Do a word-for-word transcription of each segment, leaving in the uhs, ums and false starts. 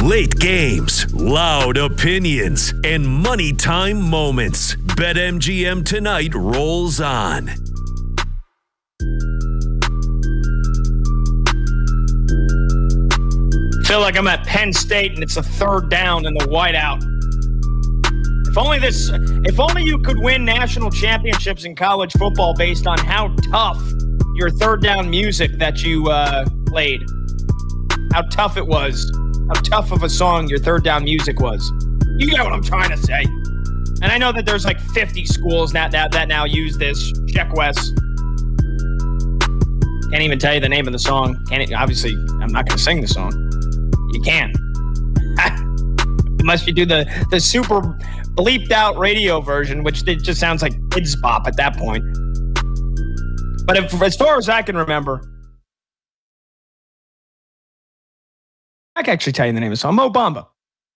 Late games, loud opinions, and money time moments. BetMGM Tonight rolls on. Feel like I'm at Penn State and it's a third down in the whiteout. If only this, if only you could win national championships in college football based on how tough your third down music that you uh, played, how tough it was, how tough of a song your third down music was. You get what I'm trying to say. And I know that there's like fifty schools that that, that now use this. Check West. Can't even tell you the name of the song. Can't obviously I'm not going to sing the song. You can. Unless you do the, the super bleeped out radio version, which it just sounds like kids bop at that point. But if, as far as I can remember, I can actually tell you the name of the song. Mo Bamba. As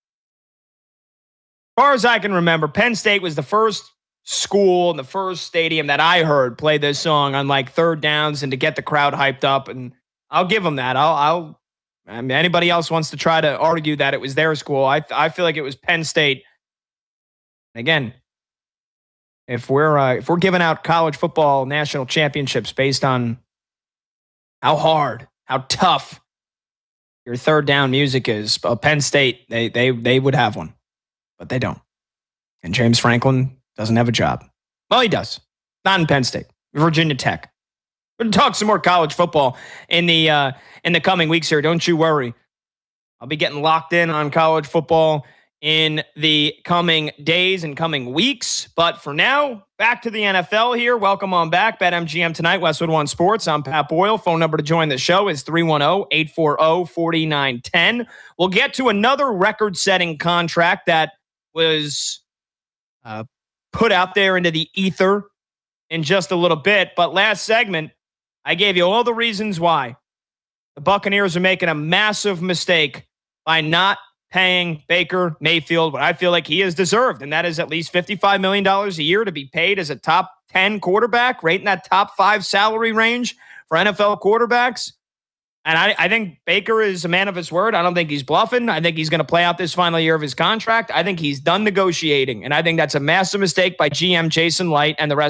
far as I can remember, Penn State was the first school and the first stadium that I heard play this song on like third downs and to get the crowd hyped up. And I'll give them that. I'll, I'll, I mean, anybody else wants to try to argue that it was their school. I, I feel like it was Penn State. Again, if we're uh, if we're giving out college football national championships based on how hard, how tough your third down music is, uh, Penn State, they they they would have one, but they don't. And James Franklin doesn't have a job. Well, he does. Not in Penn State, Virginia Tech. We're going to talk some more college football in the uh, in the coming weeks here. Don't you worry. I'll be getting locked in on college football in the coming days and coming weeks. But for now, back to the N F L here. Welcome on back. BetMGM Tonight, Westwood One Sports. I'm Pat Boyle. Phone number to join the show is three one zero, eight four zero, four nine one zero. We'll get to another record-setting contract that was uh, put out there into the ether in just a little bit. But last segment, I gave you all the reasons why the Buccaneers are making a massive mistake by not paying Baker Mayfield what I feel like he has deserved, and that is at least fifty-five million dollars a year to be paid as a top ten quarterback, right in that top five salary range for N F L quarterbacks. And I, I think Baker is a man of his word. I don't think he's bluffing. I think he's going to play out this final year of his contract. I think he's done negotiating, and I think that's a massive mistake by G M Jason Light and the rest